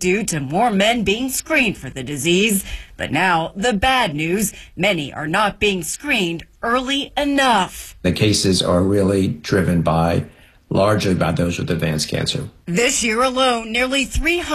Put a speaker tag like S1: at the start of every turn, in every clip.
S1: due to more men being screened for the disease. But now, the bad news, many are not being screened early enough.
S2: The cases are really driven largely by those with advanced cancer.
S1: This year alone, nearly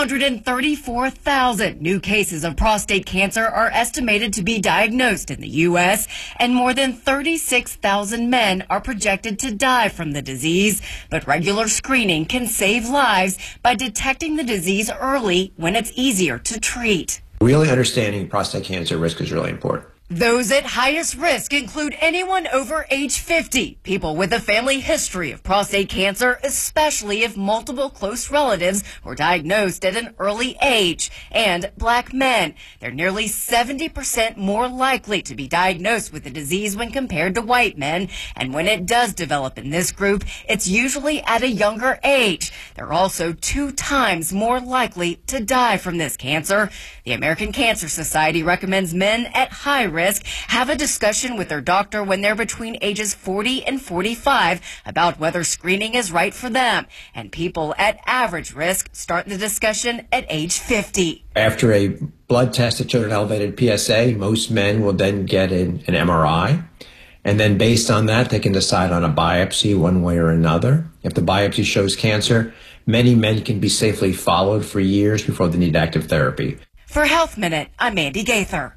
S1: 334,000 new cases of prostate cancer are estimated to be diagnosed in the U.S., and more than 36,000 men are projected to die from the disease. But regular screening can save lives by detecting the disease early when it's easier to treat.
S2: Really understanding prostate cancer risk is really important.
S1: Those at highest risk include anyone over age 50, people with a family history of prostate cancer, especially if multiple close relatives were diagnosed at an early age, and Black men. They're nearly 70% more likely to be diagnosed with the disease when compared to white men, and when it does develop in this group, it's usually at a younger age. They're also 2 times more likely to die from this cancer. The American Cancer Society recommends men at high risk have a discussion with their doctor when they're between ages 40 and 45 about whether screening is right for them. And people at average risk start the discussion at age 50.
S2: After a blood test that showed an elevated PSA, most men will then get an MRI. And then based on that, they can decide on a biopsy one way or another. If the biopsy shows cancer, many men can be safely followed for years before they need active therapy.
S1: For Health Minute, I'm Mandy Gaither.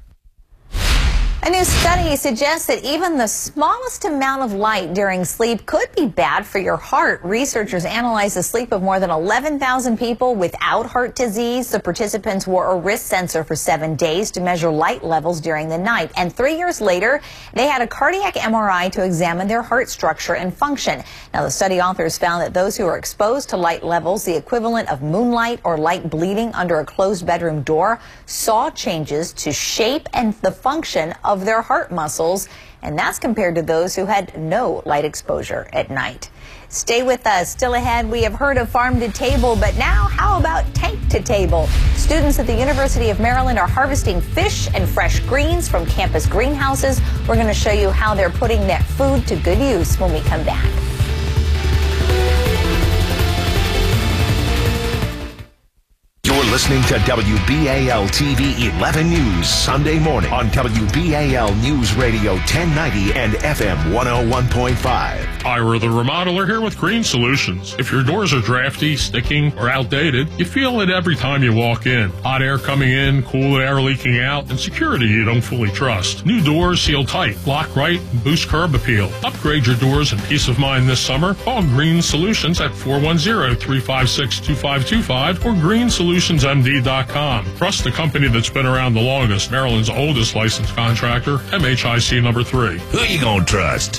S3: A new study suggests that even the smallest amount of light during sleep could be bad for your heart. Researchers analyzed the sleep of more than 11,000 people without heart disease. The participants wore a wrist sensor for 7 days to measure light levels during the night. And 3 years later, they had a cardiac MRI to examine their heart structure and function. Now, the study authors found that those who are exposed to light levels, the equivalent of moonlight or light bleeding under a closed bedroom door, saw changes to shape and the function of their heart muscles, and that's compared to those who had no light exposure at night. Stay with us. Still ahead, we have heard of farm to table, but now how about tank to table? Students at the University of Maryland are harvesting fish and fresh greens from campus greenhouses. We're going to show you how they're putting that food to good use when we come back.
S4: You're listening to WBAL TV 11 News Sunday morning on WBAL News Radio 1090 and FM 101.5.
S5: Ira the Remodeler here with Green Solutions. If your doors are drafty, sticking, or outdated, you feel it every time you walk in. Hot air coming in, cool air leaking out, and security you don't fully trust. New doors seal tight, lock right, and boost curb appeal. Upgrade your doors and peace of mind this summer. Call Green Solutions at 410-356-2525 or GreenSolutionsMD.com. Trust the company that's been around the longest, Maryland's oldest licensed contractor, MHIC number 3.
S6: Who you gonna trust?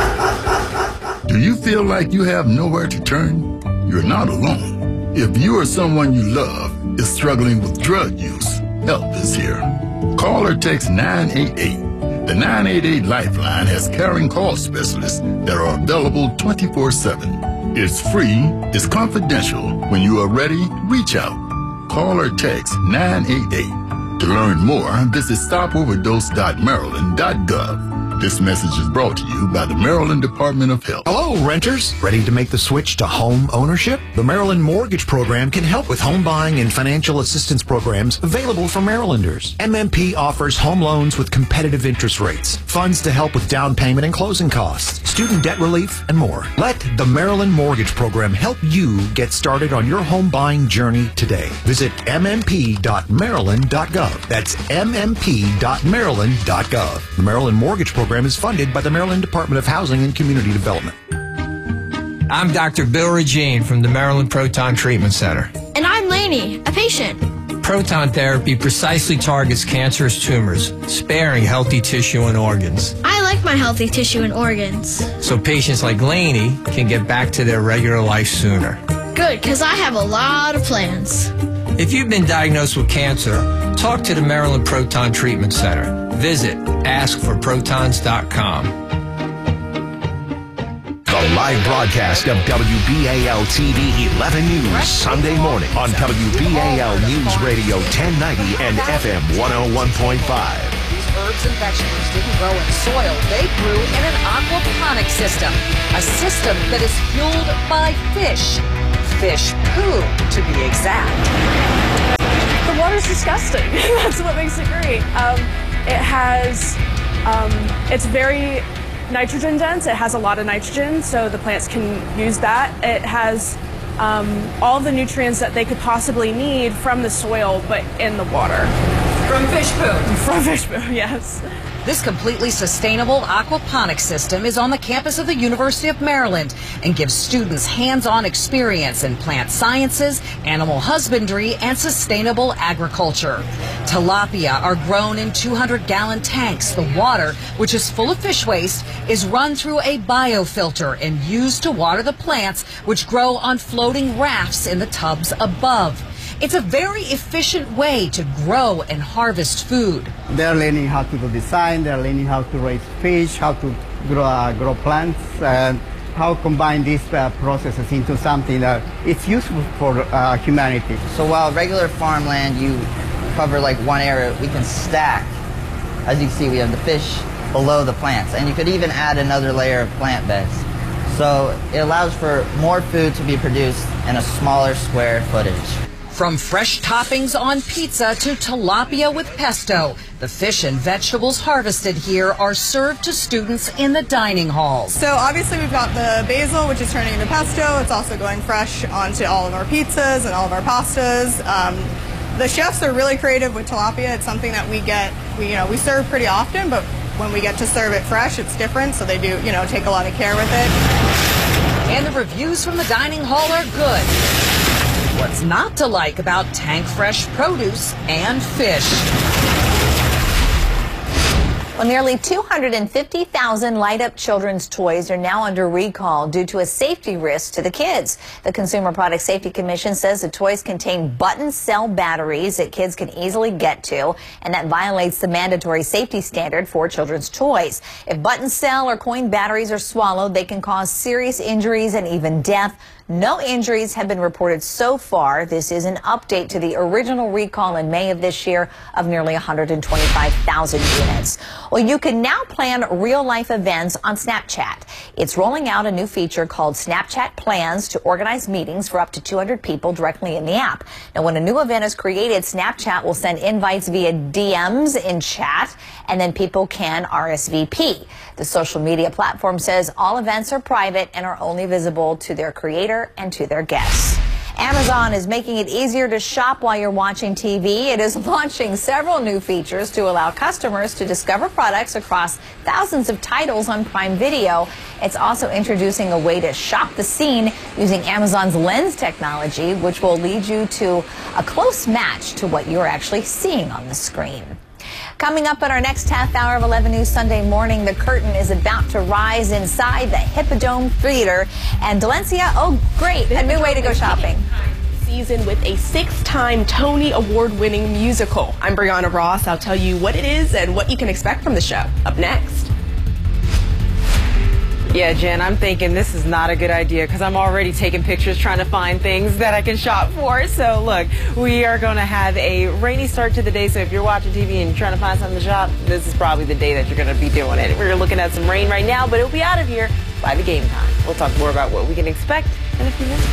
S6: Do you feel like you have nowhere to turn? You're not alone. If you or someone you love is struggling with drug use, help is here. Call or text 988. The 988 Lifeline has caring call specialists that are available 24/7. It's free, it's confidential. When you are ready, reach out. Call or text 988. To learn more, visit stopoverdose.maryland.gov. This message is brought to you by the Maryland Department of Health.
S7: Hello, renters. Ready to make the switch to home ownership? The Maryland Mortgage Program can help with home buying and financial assistance programs available for Marylanders. MMP offers home loans with competitive interest rates, funds to help with down payment and closing costs, student debt relief, and more. Let the Maryland Mortgage Program help you get started on your home buying journey today. Visit mmp.maryland.gov. That's mmp.maryland.gov. The Maryland Mortgage Program is funded by the Maryland Department of Housing and Community Development.
S8: I'm Dr. Bill Regine from the Maryland Proton Treatment Center.
S9: And I'm Lainey, a patient.
S8: Proton therapy precisely targets cancerous tumors, sparing healthy tissue and organs.
S9: I like my healthy tissue and organs.
S8: So patients like Lainey can get back to their regular life sooner.
S9: Good, because I have a lot of plans.
S8: If you've been diagnosed with cancer, talk to the Maryland Proton Treatment Center. Visit askforprotons.com.
S4: The live broadcast of WBAL TV 11 News Sunday morning on WBAL News Radio 1090 and FM 101.5.
S10: These herbs and vegetables didn't grow in soil. They grew in an aquaponic system, a system that is fueled by fish. Fish poo, to be exact.
S11: disgusting. That's what makes it great. It has, it's very nitrogen dense. It has a lot of nitrogen, so the plants can use that. It has all the nutrients that they could possibly need from the soil, but in the water.
S10: From fish poo.
S11: From fish poo, yes.
S10: This completely sustainable aquaponics system is on the campus of the University of Maryland and gives students hands-on experience in plant sciences, animal husbandry, and sustainable agriculture. Tilapia are grown in 200-gallon tanks. The water, which is full of fish waste, is run through a biofilter and used to water the plants, which grow on floating rafts in the tubs above. It's a very efficient way to grow and harvest food.
S12: They're learning how to do design, they're learning how to raise fish, how to grow plants, and how to combine these processes into something that it's useful for humanity.
S13: So while regular farmland, you cover like one area, we can stack. As you can see, we have the fish below the plants, and you could even add another layer of plant beds. So it allows for more food to be produced in a smaller square footage.
S10: From fresh toppings on pizza to tilapia with pesto, the fish and vegetables harvested here are served to students in the dining halls.
S14: So obviously we've got the basil, which is turning into pesto. It's also going fresh onto all of our pizzas and all of our pastas. The chefs are really creative with tilapia. It's something that we serve pretty often, but when we get to serve it fresh, it's different. So they do, take a lot of care with it.
S10: And the reviews from the dining hall are good. What's not to like about tank fresh produce and fish?
S3: Well, nearly 250,000 light-up children's toys are now under recall due to a safety risk to the kids. The Consumer Product Safety Commission says the toys contain button cell batteries that kids can easily get to, and that violates the mandatory safety standard for children's toys. If button cell or coin batteries are swallowed, they can cause serious injuries and even death. No injuries have been reported so far. This is an update to the original recall in May of this year of nearly 125,000 units. Well, you can now plan real-life events on Snapchat. It's rolling out a new feature called Snapchat Plans to organize meetings for up to 200 people directly in the app. Now, when a new event is created, Snapchat will send invites via DMs in chat, and then people can RSVP. The social media platform says all events are private and are only visible to their creator and to their guests. Amazon is making it easier to shop while you're watching TV. It is launching several new features to allow customers to discover products across thousands of titles on Prime Video. It's also introducing a way to shop the scene using Amazon's Lens technology, which will lead you to a close match to what you're actually seeing on the screen. Coming up in our next half hour of 11 News Sunday morning, the curtain is about to rise inside the Hippodrome Theater. And Delencia, oh great, a new way to go shopping.
S15: Season with a 6-time Tony Award-winning musical. I'm Brianna Ross. I'll tell you what it is and what you can expect from the show. Up next.
S16: Yeah, Jen, I'm thinking this is not a good idea because I'm already taking pictures trying to find things that I can shop for. So, look, we are going to have a rainy start to the day. So if you're watching TV and you're trying to find something to shop, this is probably the day that you're going to be doing it. We're looking at some rain right now, but it'll be out of here by the game time. We'll talk more about what we can expect in a few minutes.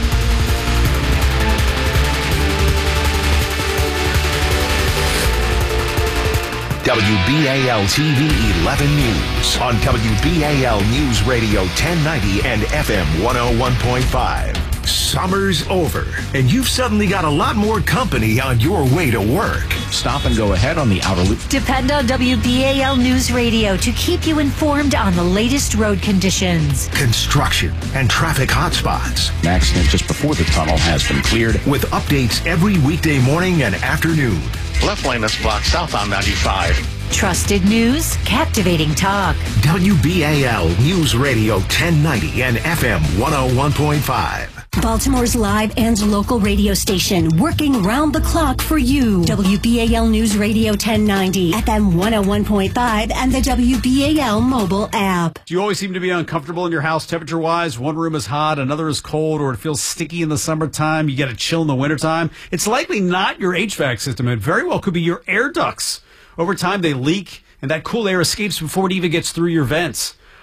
S4: WBAL-TV 11 News on WBAL News Radio 1090 and FM 101.5. Summer's over, and you've suddenly got a lot more company on your way to work.
S17: Stop and go ahead on the outer loop.
S18: Depend on WBAL News Radio to keep you informed on the latest road conditions,
S4: construction, and traffic hotspots.
S17: An accident just before the tunnel has been cleared.
S4: With updates every weekday morning and afternoon.
S19: Left lane is blocked southbound 95.
S18: Trusted news, captivating talk.
S4: WBAL News Radio 1090 and FM 101.5.
S18: Baltimore's live and local radio station, working round the clock for you. WBAL News Radio 1090, FM 101.5, and the WBAL mobile app.
S20: Do you always seem to be uncomfortable in your house temperature-wise? One room is hot, another is cold, or it feels sticky in the summertime, you get a chill in the wintertime? It's likely not your HVAC system. It very well could be your air ducts. Over time, they leak, and that cool air escapes before it even gets through your vents.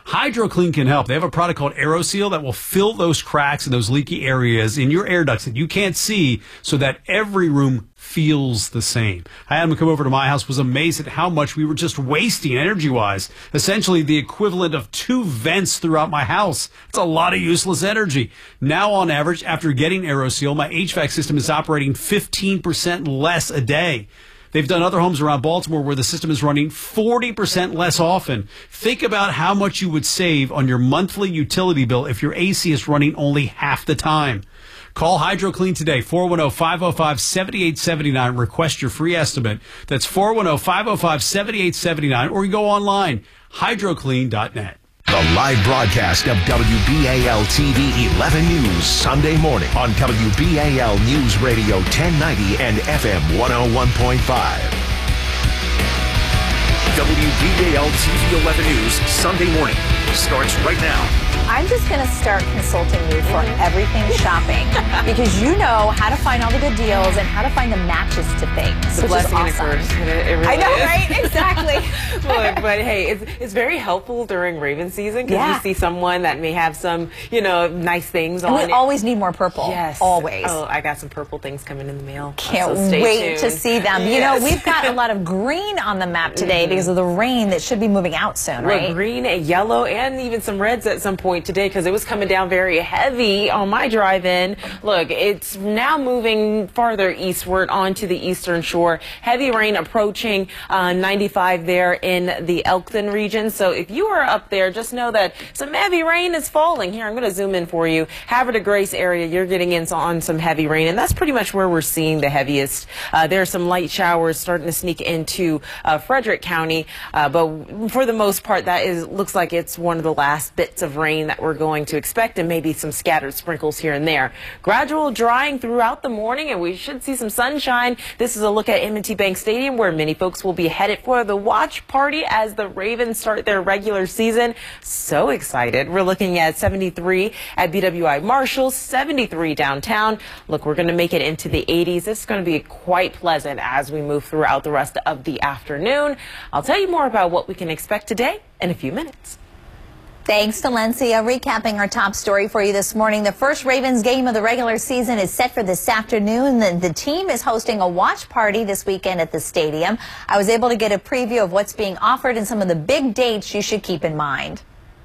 S20: HydroClean can help. They have a product called AeroSeal that will fill those cracks and those leaky areas in your air ducts that you can't see so that every room feels the same. I had him come over to my house, was amazed at how much we were just wasting energy-wise. Essentially the equivalent of 2 vents throughout my house. It's a lot of useless energy. Now, on average, after getting AeroSeal, my HVAC system is operating 15% less a day. They've done other homes around Baltimore where the system is running 40% less often. Think about how much you would save on your monthly utility bill if your AC is running only half the time. Call HydroClean today, 410-505-7879. Request your free estimate. That's 410-505-7879, or you go online, hydroclean.net.
S4: The live broadcast of WBAL TV 11 News Sunday morning on WBAL News Radio 1090 and FM 101.5.
S21: WBAL TV 11 News Sunday morning starts right now.
S3: I'm just going to start consulting you for everything shopping because you know how to find all the good deals and how to find the matches to things.
S16: It's a blessing and a curse. It really
S3: I know,
S16: is.
S3: right? Exactly.
S16: Look, but hey, it's very helpful during Raven season because you see someone that may have some, nice things
S3: and
S16: on it.
S3: We always need more purple.
S16: Yes.
S3: Always.
S16: Oh, I got some purple things coming in the mail.
S3: Can't
S16: so stay
S3: wait
S16: tuned.
S3: to see them.
S16: Yes.
S3: We've got a lot of green on the map today because of the rain that should be moving out soon, right?
S16: Look, green and yellow and even some reds at some point today because it was coming down very heavy on my drive-in. Look, it's now moving farther eastward onto the eastern shore. Heavy rain approaching 95 there in the Elkton region. So if you are up there, just know that some heavy rain is falling. Here, I'm going to zoom in for you. Havre de Grace area, you're getting in on some heavy rain, and that's pretty much where we're seeing the heaviest. There are some light showers starting to sneak into Frederick County, but for the most part, looks like it's one of the last bits of rain that we're going to expect, and maybe some scattered sprinkles here and there. Gradual drying throughout the morning, and we should see some sunshine. This is a look at M&T Bank Stadium, where many folks will be headed for the watch party as the Ravens start their regular season. So excited. We're looking at 73 at BWI Marshall, 73 downtown. Look, we're going to make it into the 80s. This is going to be quite pleasant as we move throughout the rest of the afternoon. I'll tell you more about what we can expect today in a few minutes.
S3: Thanks to Lencia. Recapping our top story for you this morning. The first Ravens game of the regular season is set for this afternoon. The team is hosting a watch party this weekend at the stadium. I was able to get a preview of what's being offered and some of the big dates you should keep in mind.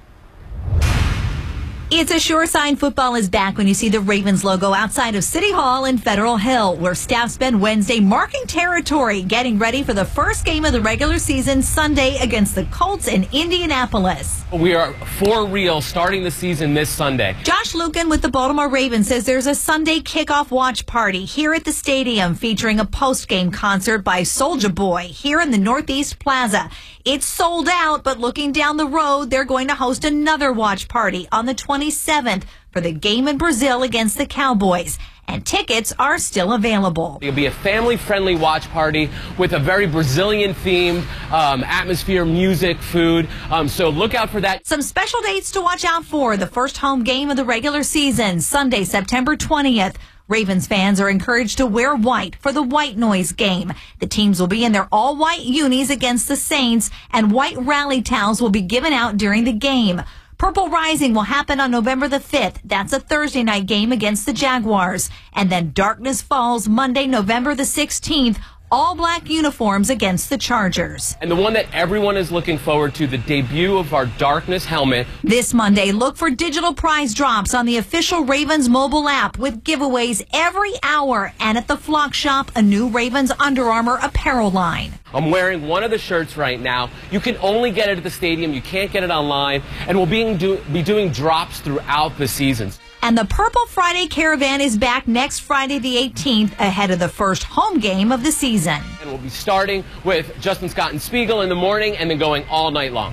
S22: It's a sure sign football is back when you see the Ravens logo outside of City Hall in Federal Hill, where staff spend Wednesday marking territory, getting ready for the first game of the regular season Sunday against the Colts in Indianapolis.
S23: We are for real starting the season this Sunday.
S22: Josh Lukin with the Baltimore Ravens says there's a Sunday kickoff watch party here at the stadium featuring a post-game concert by Soulja Boy here in the Northeast Plaza. It's sold out, but looking down the road, they're going to host another watch party on the 27th for the game in Brazil against the Cowboys. And tickets are still available.
S23: It'll be a family-friendly watch party with a very Brazilian-themed atmosphere, music, food. So look out for that.
S22: Some special dates to watch out for. The first home game of the regular season, Sunday, September 20th. Ravens fans are encouraged to wear white for the White Noise game. The teams will be in their all-white unis against the Saints, and white rally towels will be given out during the game. Purple Rising will happen on November the 5th. That's a Thursday night game against the Jaguars. And then Darkness Falls Monday, November the 16th. All black uniforms against the Chargers.
S23: And the one that everyone is looking forward to, the debut of our Darkness helmet.
S22: This Monday, look for digital prize drops on the official Ravens mobile app with giveaways every hour. And at the Flock Shop, a new Ravens Under Armour apparel line.
S23: I'm wearing one of the shirts right now. You can only get it at the stadium. You can't get it online. And we'll be doing drops throughout the seasons.
S22: And the Purple Friday Caravan is back next Friday the 18th ahead of the first home game of the season.
S23: And we'll be starting with Justin Scott and Spiegel in the morning and then going all night long.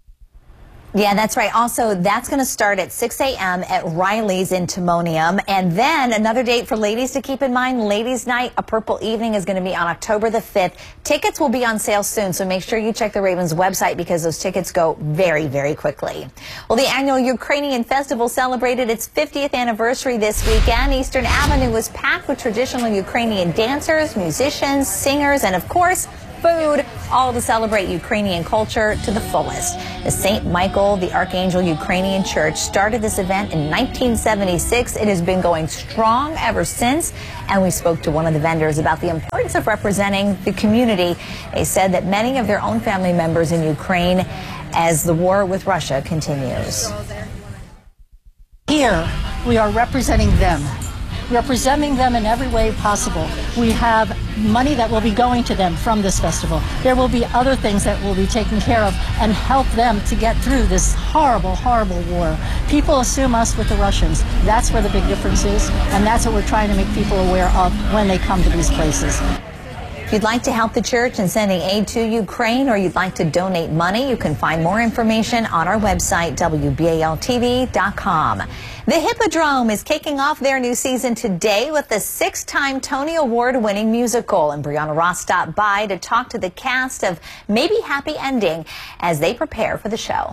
S3: Yeah, that's right. Also, that's going to start at 6 a.m. at Riley's in Timonium. And then another date for ladies to keep in mind, Ladies' Night, a Purple Evening, is going to be on October the 5th. Tickets will be on sale soon, so make sure you check the Ravens website because those tickets go very, very quickly. Well, the annual Ukrainian Festival celebrated its 50th anniversary this weekend. Eastern Avenue was packed with traditional Ukrainian dancers, musicians, singers, and of course, food, all to celebrate Ukrainian culture to the fullest. The St. Michael the Archangel Ukrainian Church started this event in 1976. It has been going strong ever since, and we spoke to one of the vendors about the importance of representing the community. They said that many of their own family members in Ukraine as the war with Russia continues.
S1: Here, we are representing them in every way possible. We have money that will be going to them from this festival. There will be other things that will be taken care of and help them to get through this horrible, horrible war. People assume us with the Russians. That's where the big difference is, and that's what we're trying to make people aware of when they come to these places.
S3: If you'd like to help the church in sending aid to Ukraine, or you'd like to donate money, you can find more information on our website, WBALTV.com. The Hippodrome is kicking off their new season today with the 6-time Tony Award-winning musical. And Brianna Ross stopped by to talk to the cast of Maybe Happy Ending as they prepare for the show.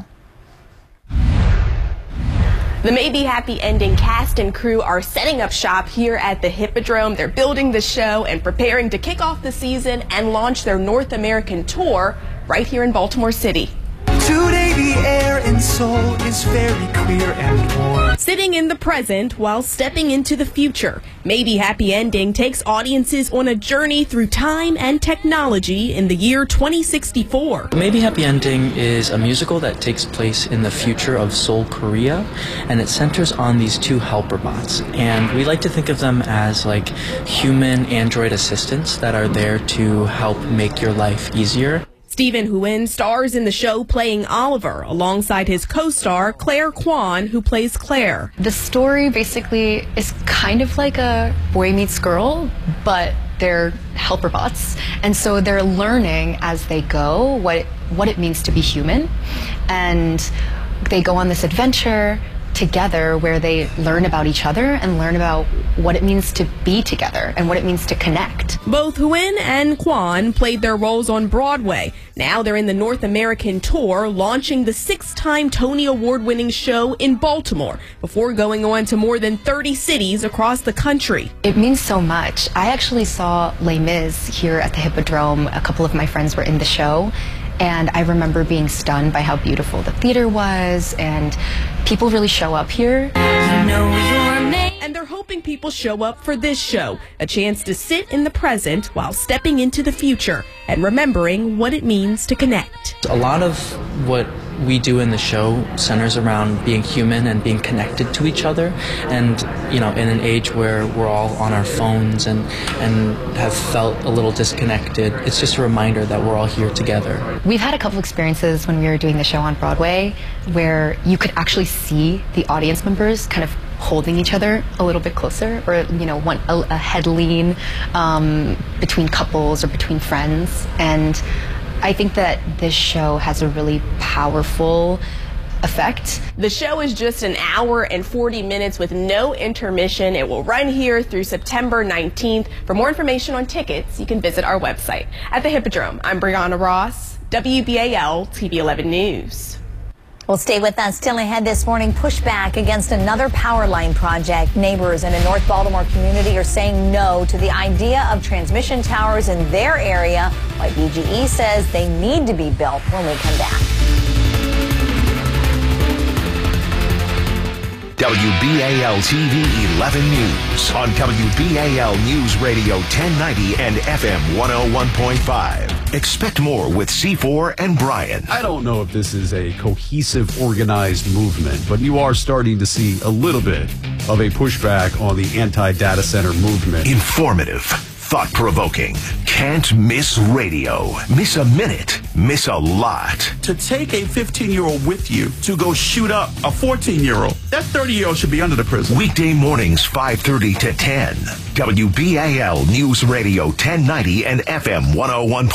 S15: The Maybe Happy Ending cast and crew are setting up shop here at the Hippodrome. They're building the show and preparing to kick off the season and launch their North American tour right here in Baltimore City.
S2: Today the air and soul is very clear and warm.
S15: Sitting in the present while stepping into the future, Maybe Happy Ending takes audiences on a journey through time and technology in the year 2064.
S5: Maybe Happy Ending is a musical that takes place in the future of Seoul, Korea, and it centers on these two helper bots. And we like to think of them as like human android assistants that are there to help make your life easier.
S15: Stephen Huynh stars in the show playing Oliver alongside his co-star Claire Kwan, who plays Claire.
S24: The story basically is kind of like a boy meets girl, but they're helper bots, and so they're learning as they go what it means to be human, and they go on this adventure together where they learn about each other and learn about what it means to be together and what it means to connect.
S15: Both Huynh and Kwan played their roles on Broadway. Now they're in the North American tour, launching the 6-time Tony Award-winning show in Baltimore before going on to more than 30 cities across the country.
S24: It means so much. I actually saw Les Mis here at the Hippodrome. A couple of my friends were in the show, and I remember being stunned by how beautiful the theater was, and people really show up here.
S15: And they're hoping people show up for this show, a chance to sit in the present while stepping into the future and remembering what it means to connect.
S5: A lot of what we do in the show centers around being human and being connected to each other, and in an age where we're all on our phones and have felt a little disconnected, it's just a reminder that we're all here together.
S24: We've had a couple experiences when we were doing the show on Broadway where you could actually see the audience members kind of holding each other a little bit closer, or a head lean between couples or between friends. And I think that this show has a really powerful effect.
S15: The show is just an hour and 40 minutes with no intermission. It will run here through September 19th. For more information on tickets, you can visit our website. At the Hippodrome, I'm Brianna Ross, WBAL TV 11 News.
S3: Well, stay with us. Still ahead this morning, pushback against another power line project. Neighbors in a North Baltimore community are saying no to the idea of transmission towers in their area, while BGE says they need to be built when we come back.
S4: WBAL TV 11 News on WBAL News Radio 1090 and FM 101.5. Expect more with C4 and Brian.
S20: I don't know if this is a cohesive, organized movement, but you are starting to see a little bit of a pushback on the anti-data center movement.
S4: Informative, thought-provoking. Can't miss radio. Miss a minute. Miss a lot.
S25: To take a 15-year-old with you to go shoot up a 14-year-old, that 30-year-old should be under the prison.
S4: Weekday mornings 5:30 to 10. WBAL News Radio 1090 and FM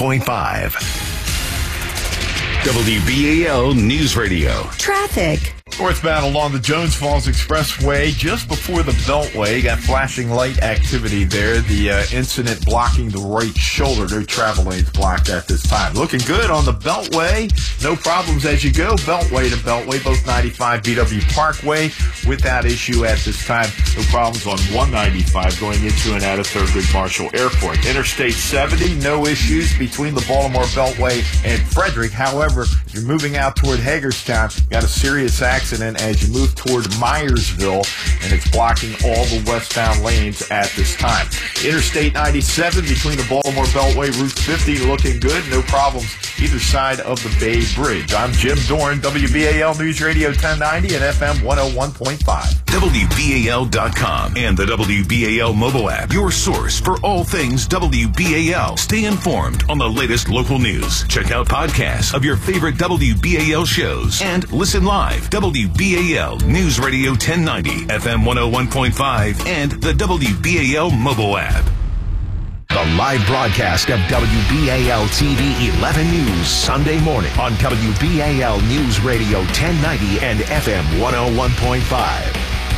S4: 101.5. WBAL News Radio.
S18: Traffic.
S6: Northbound along the Jones Falls Expressway, just before the Beltway, got flashing light activity there. The incident blocking the right shoulder. No travel lanes blocked at this time. Looking good on the Beltway. No problems as you go Beltway to Beltway, both 95 BW Parkway without issue at this time. No problems on 195 going into and out of Thurgood Marshall Airport. Interstate 70, no issues between the Baltimore Beltway and Frederick. However, if you're moving out toward Hagerstown, got a serious accident as you move toward Myersville, and it's blocking all the westbound lanes at this time. Interstate 97 between the Baltimore Beltway, Route 50, looking good. No problems either side of the Bay Bridge. I'm Jim Dorn, WBAL News Radio 1090 and FM 101.5.
S4: WBAL.com and the WBAL mobile app, your source for all things WBAL. Stay informed on the latest local news. Check out podcasts of your favorite WBAL shows and listen live. WBAL News Radio 1090, FM 101.5, and the WBAL mobile app. The live broadcast of WBAL TV 11 News Sunday morning on WBAL News Radio 1090 and FM 101.5.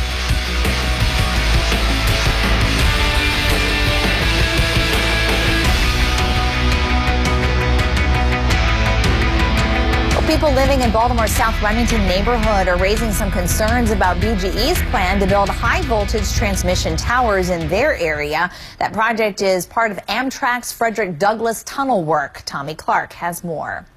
S3: People living in Baltimore's South Remington neighborhood are raising some concerns about BGE's plan to build high-voltage transmission towers in their area. That project is part of Amtrak's Frederick Douglass tunnel work. Tommy Clark has more.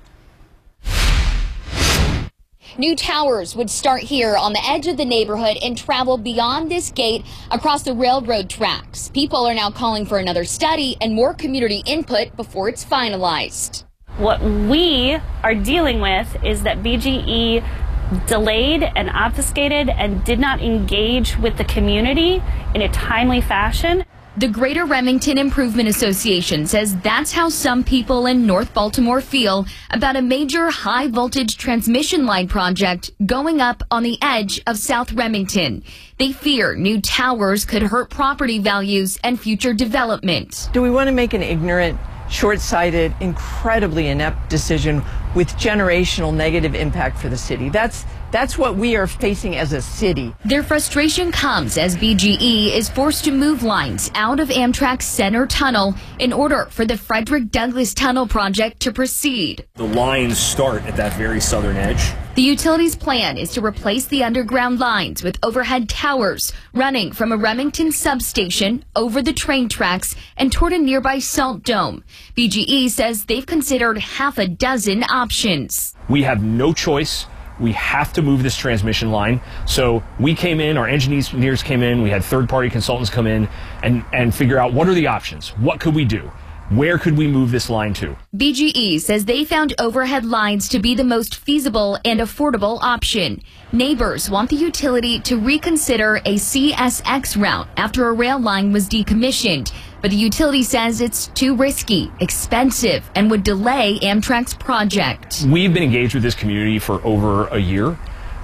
S7: New towers would start here on the edge of the neighborhood and travel beyond this gate across the railroad tracks. People are now calling for another study and more community input before it's finalized.
S8: What we are dealing with is that BGE delayed and obfuscated and did not engage with the community in a timely fashion.
S7: The Greater Remington Improvement Association says that's how some people in North Baltimore feel about a major high-voltage transmission line project going up on the edge of South Remington. They fear new towers could hurt property values and future development.
S9: Do we want to make an ignorant, short-sighted, incredibly inept decision with generational negative impact for the city? That's what we are facing as a city.
S7: Their frustration comes as BGE is forced to move lines out of Amtrak's Center Tunnel in order for the Frederick Douglass Tunnel project to proceed.
S11: The lines start at that very southern edge.
S7: The utility's plan is to replace the underground lines with overhead towers running from a Remington substation over the train tracks and toward a nearby salt dome. BGE says they've considered half a dozen options.
S11: We have no choice. We have to move this transmission line. So we came in, our engineers came in, we had third-party consultants come in and figure out what are the options? What could we do? Where could we move this line to?
S7: BGE says they found overhead lines to be the most feasible and affordable option. Neighbors want the utility to reconsider a CSX route after a rail line was decommissioned. But the utility says it's too risky, expensive, and would delay Amtrak's project.
S11: We've been engaged with this community for over a year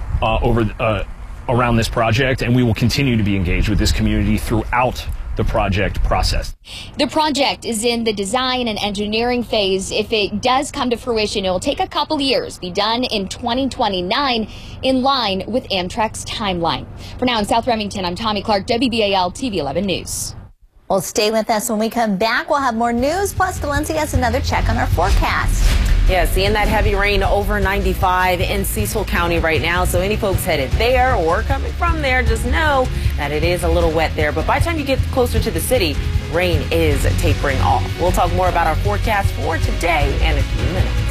S11: around this project, and we will continue to be engaged with this community throughout the project process.
S7: The project is in the design and engineering phase. If it does come to fruition, it will take a couple years, be done in 2029, in line with Amtrak's timeline. For now in South Remington, I'm Tommy Clark, WBAL TV 11 News.
S3: Well, stay with us. When we come back, we'll have more news. Plus, Valencia has another check on our forecast.
S16: Yeah, seeing that heavy rain over 95 in Cecil County right now. So any folks headed there or coming from there, just know that it is a little wet there. But by the time you get closer to the city, rain is tapering off. We'll talk more about our forecast for today in a few minutes.